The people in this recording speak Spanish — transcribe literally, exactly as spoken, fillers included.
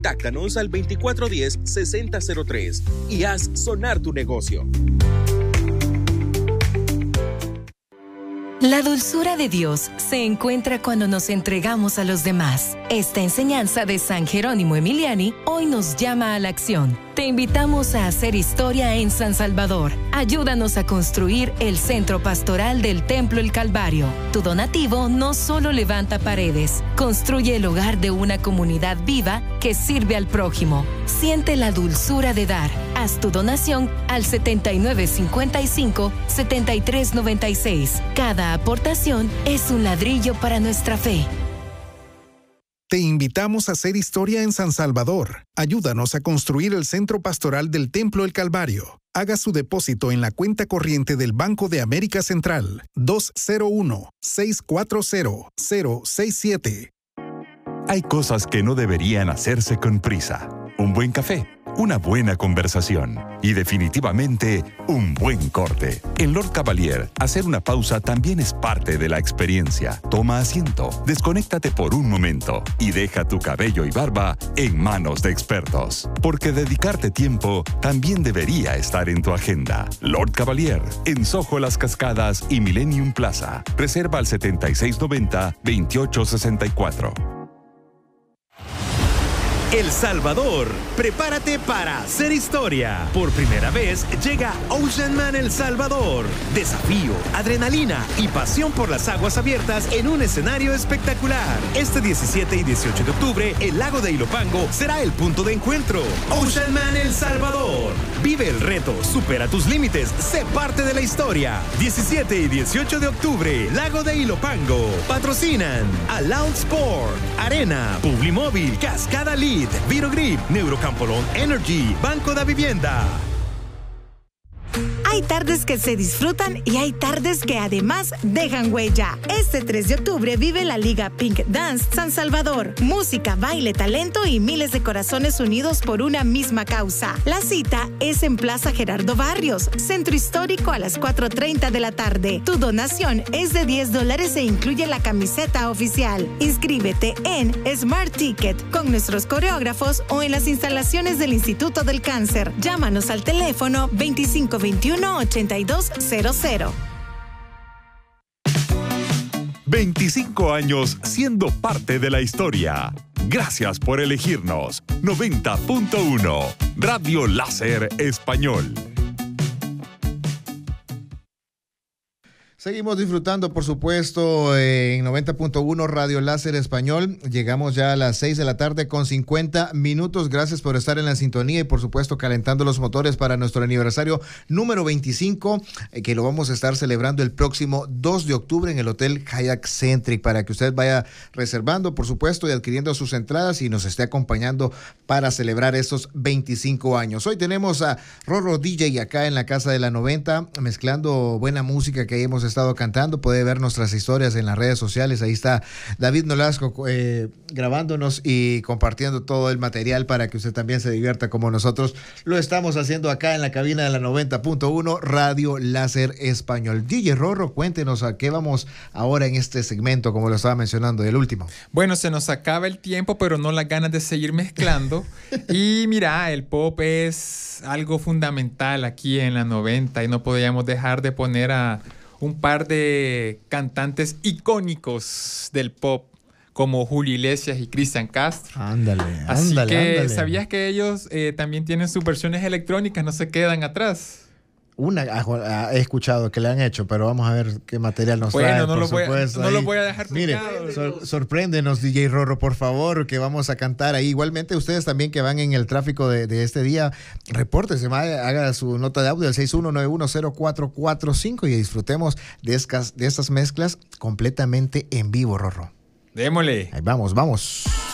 Contáctanos al veinticuatro diez, sesenta cero tres y haz sonar tu negocio. La dulzura de Dios se encuentra cuando nos entregamos a los demás. Esta enseñanza de San Jerónimo Emiliani hoy nos llama a la acción. Te invitamos a hacer historia en San Salvador. Ayúdanos a construir el centro pastoral del Templo El Calvario. Tu donativo no solo levanta paredes, construye el hogar de una comunidad viva que sirve al prójimo. Siente la dulzura de dar. Haz tu donación al setenta y nueve cincuenta y cinco, setenta y tres noventa y seis. Cada aportación es un ladrillo para nuestra fe. Te invitamos a hacer historia en San Salvador. Ayúdanos a construir el centro pastoral del Templo El Calvario. Haga su depósito en la cuenta corriente del Banco de América Central dos cero uno, seis cuatro cero, cero seis siete. Hay cosas que no deberían hacerse con prisa. Un buen café, una buena conversación y definitivamente un buen corte. En Lord Cavalier, hacer una pausa también es parte de la experiencia. Toma asiento, desconéctate por un momento y deja tu cabello y barba en manos de expertos. Porque dedicarte tiempo también debería estar en tu agenda. Lord Cavalier, en Soho Las Cascadas y Millennium Plaza. Reserva al setenta y seis noventa, veintiocho sesenta y cuatro. El Salvador, prepárate para hacer historia. Por primera vez llega Ocean Man El Salvador. Desafío, adrenalina y pasión por las aguas abiertas en un escenario espectacular. Este diecisiete y dieciocho de octubre, el lago de Ilopango será el punto de encuentro. Ocean Man El Salvador. Vive el reto, supera tus límites, sé parte de la historia. diecisiete y dieciocho de octubre, lago de Ilopango. Patrocinan Aloud Sport, Arena, Publimóvil, Cascada Lead, Virogrip, Neurocampolón Energy, Banco de Vivienda. Hay tardes que se disfrutan y hay tardes que además dejan huella. Este tres de octubre vive la Liga Pink Dance San Salvador. Música, baile, talento y miles de corazones unidos por una misma causa. La cita es en Plaza Gerardo Barrios, Centro Histórico, a las cuatro treinta de la tarde. Tu donación es de diez dólares e incluye la camiseta oficial. Inscríbete en Smart Ticket con nuestros coreógrafos o en las instalaciones del Instituto del Cáncer. Llámanos al teléfono veinticinco veintiuno ochenta y dos cero cero. veinticinco años siendo parte de la historia. Gracias por elegirnos. noventa punto uno Radio Láser Español. Seguimos disfrutando, por supuesto, en noventa punto uno Radio Láser Español. Llegamos ya a las seis de la tarde con cincuenta minutos. Gracias por estar en la sintonía y, por supuesto, calentando los motores para nuestro aniversario número veinticinco, eh, que lo vamos a estar celebrando el próximo dos de octubre en el Hotel Hyatt Centric, para que usted vaya reservando, por supuesto, y adquiriendo sus entradas y nos esté acompañando para celebrar estos veinticinco años. Hoy tenemos a Rorro D J acá en la Casa de la noventa, mezclando buena música que hemos estado cantando. Puede ver nuestras historias en las redes sociales. Ahí está David Nolasco eh, grabándonos y compartiendo todo el material para que usted también se divierta como nosotros lo estamos haciendo acá en la cabina de la noventa punto uno Radio Láser Español. D J Rorro, cuéntenos a qué vamos ahora en este segmento, como lo estaba mencionando, el último. Bueno, se nos acaba el tiempo, pero no las ganas de seguir mezclando. Y mira, el pop es algo fundamental aquí en la noventa y no podíamos dejar de poner a un par de cantantes icónicos del pop como Julio Iglesias y Cristian Castro. Ándale, Así ándale, que, ándale. ¿sabías que ellos eh, también tienen sus versiones electrónicas? No se quedan atrás. Una he escuchado que le han hecho, pero vamos a ver qué material nos bueno, trae, no por lo voy a, supuesto. no ahí. lo voy a dejar Mire, tocado. sor, sorpréndenos, D J Rorro, por favor, que vamos a cantar ahí. Igualmente, ustedes también que van en el tráfico de, de este día, repórtese, haga su nota de audio al seis uno nueve uno cero cuatro cuatro cinco y disfrutemos de estas, de estas mezclas completamente en vivo, Rorro. Démosle. Ahí vamos, vamos.